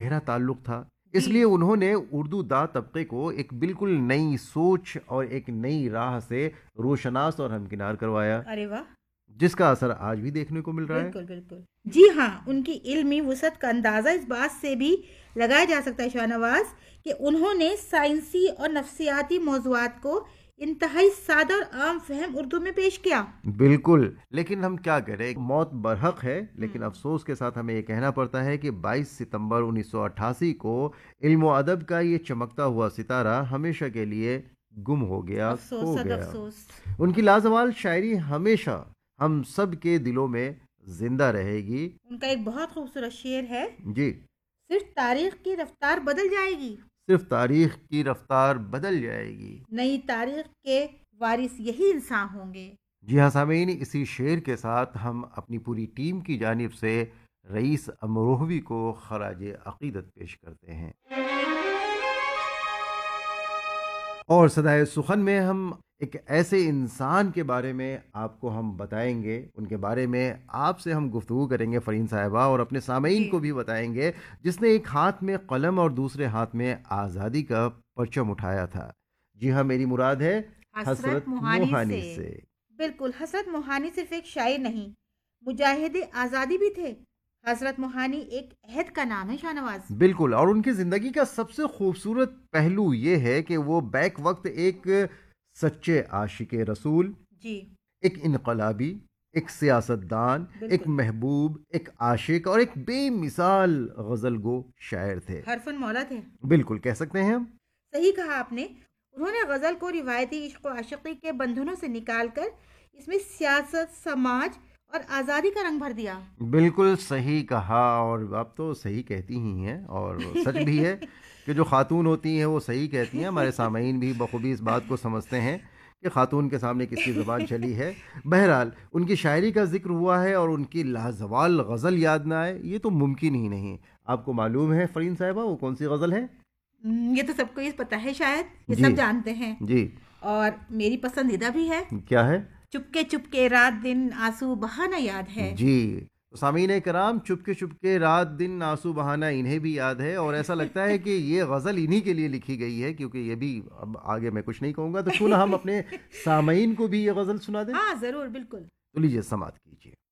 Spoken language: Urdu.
گہرا تعلق تھا، اس لیے انہوں نے اردو دا طبقے کو ایک بالکل نئی سوچ اور ایک نئی راہ سے روشناس اور ہمکنار کروایا، ارے واہ، جس کا اثر آج بھی دیکھنے کو مل رہا ہے۔ بالکل بالکل، جی ہاں، ان کی علمی وسعت کا اندازہ اس بات سے بھی لگایا جا سکتا ہے شاہ نواز کہ انہوں نے سائنسی اور نفسیاتی موضوعات کو انتہائی سادہ اور عام فہم اردو میں پیش کیا۔ بالکل، لیکن ہم کیا کریں، موت برحق ہے، لیکن ہم، افسوس کے ساتھ ہمیں یہ کہنا پڑتا ہے کہ 22 ستمبر 1988 کو علم و ادب کا یہ چمکتا ہوا ستارہ ہمیشہ کے لیے گم ہو گیا، افسوس، کھو صد گیا۔ افسوس۔ ان کی لازوال شاعری ہمیشہ ہم سب کے دلوں میں زندہ رہے گی۔ ان کا ایک بہت خوبصورت شعر ہے، جی، صرف تاریخ کی رفتار بدل جائے گی، صرف تاریخ کی رفتار بدل جائے گی۔ نئی تاریخ کے وارث یہی انسان ہوں گے۔ جی ہاں سامعین، اسی شعر کے ساتھ ہم اپنی پوری ٹیم کی جانب سے رئیس امروہوی کو خراج عقیدت پیش کرتے ہیں، اور صدائے سخن میں ہم ایک ایسے انسان کے بارے میں آپ کو ہم بتائیں گے، ان کے بارے میں آپ سے ہم گفتگو کریں گے فرین صاحبہ، اور اپنے سامعین جی، کو بھی بتائیں گے، جس نے ایک ہاتھ میں قلم اور دوسرے ہاتھ میں آزادی کا پرچم اٹھایا تھا۔ جی ہاں، میری مراد ہے حسرت حسرت موہانی موہانی سے۔ سے۔ بالکل، حسرت موہانی صرف ایک شاعر نہیں، مجاہد آزادی بھی تھے۔ حسرت موہانی ایک عہد کا نام ہے شاہ نواز۔ بالکل، اور ان کی زندگی کا سب سے خوبصورت پہلو یہ ہے کہ وہ بیک وقت ایک سچے عاشق رسول، جی، ایک انقلابی، ایک سیاست دان، ایک بالکل، محبوب، ایک عاشق اور ایک بے مثال غزل گو شاعر تھے۔ ہر فن مولا تھے۔ بالکل کہہ سکتے ہیں ہم۔ صحیح کہا آپ نے، انہوں نے غزل کو روایتی عشق و عاشقی کے بندھنوں سے نکال کر اس میں سیاست، سماج اور آزادی کا رنگ بھر دیا۔ بالکل صحیح کہا، اور آپ تو صحیح کہتی ہی ہیں، اور سچ بھی ہے کہ جو خاتون ہوتی ہیں وہ صحیح کہتی ہیں۔ ہمارے سامعین بھی بخوبی اس بات کو سمجھتے ہیں کہ خاتون کے سامنے کس کی زبان چلی ہے۔ بہرحال ان کی شاعری کا ذکر ہوا ہے اور ان کی لازوال غزل یاد نہ آئے، یہ تو ممکن ہی نہیں۔ آپ کو معلوم ہے فرین صاحبہ وہ کون سی غزل ہے؟ یہ تو سب کو یہ پتہ ہے، شاید یہ جی سب جانتے ہیں، جی، اور میری پسندیدہ بھی ہے۔ کیا ہے؟ چپکے چپکے رات دن آنسو بہانا یاد ہے۔ جی، تو سامعین کرام، چپ کے رات دن آنسو بہانا انہیں بھی یاد ہے، اور ایسا لگتا ہے کہ یہ غزل انہی کے لیے لکھی گئی ہے، کیونکہ یہ بھی، اب آگے میں کچھ نہیں کہوں گا، تو کیوں نہ ہم اپنے سامعین کو بھی یہ غزل سنا دیں؟ ہاں ضرور، بالکل۔ تو لیجیے سماعت کیجیے۔